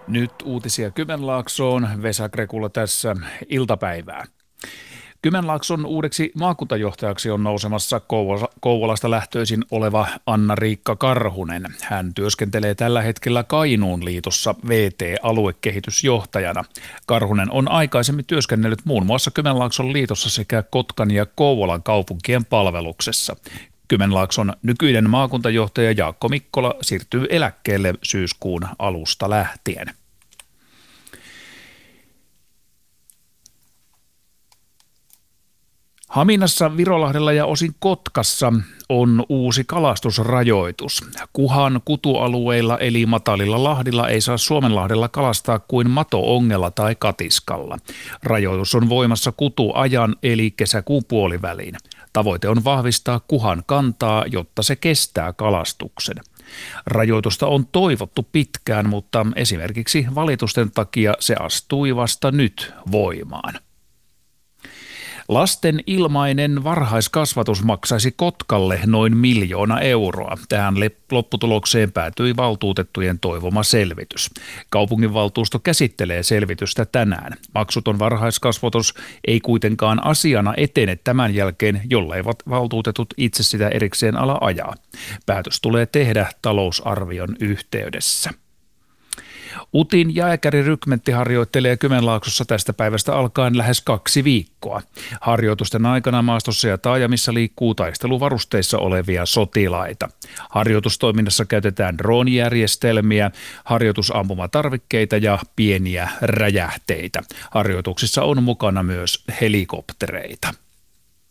Nyt uutisia Kymenlaaksoon. Vesa Krekulla tässä iltapäivää. Kymenlaakson uudeksi maakuntajohtajaksi on nousemassa Kouvolasta lähtöisin oleva Anna-Riikka Karhunen. Hän työskentelee tällä hetkellä Kainuun liitossa VT-aluekehitysjohtajana. Karhunen on aikaisemmin työskennellyt muun muassa Kymenlaakson liitossa sekä Kotkan ja Kouvolan kaupunkien palveluksessa. Kymenlaakson nykyinen maakuntajohtaja Jaakko Mikkola siirtyy eläkkeelle syyskuun alusta lähtien. Haminassa, Virolahdella ja osin Kotkassa on uusi kalastusrajoitus. Kuhan kutualueilla eli matalilla lahdilla ei saa Suomenlahdella kalastaa kuin mato-ongella tai katiskalla. Rajoitus on voimassa kutuajan eli kesäkuun puoliväliin. Tavoite on vahvistaa kuhan kantaa, jotta se kestää kalastuksen. Rajoitusta on toivottu pitkään, mutta esimerkiksi valitusten takia se astui vasta nyt voimaan. Lasten ilmainen varhaiskasvatus maksaisi Kotkalle noin 1 000 000 euroa. Tähän lopputulokseen päätyi valtuutettujen toivoma selvitys. Kaupunginvaltuusto käsittelee selvitystä tänään. Maksuton varhaiskasvatus ei kuitenkaan asiana etene tämän jälkeen, jolleivät valtuutetut itse sitä erikseen ala ajaa. Päätös tulee tehdä talousarvion yhteydessä. UTin jääkärirykmentti harjoittelee Kymenlaaksossa tästä päivästä alkaen lähes 2 viikkoa. Harjoitusten aikana maastossa ja taajamissa liikkuu taisteluvarusteissa olevia sotilaita. Harjoitustoiminnassa käytetään droonijärjestelmiä, harjoitusampumatarvikkeita ja pieniä räjähteitä. Harjoituksissa on mukana myös helikoptereita.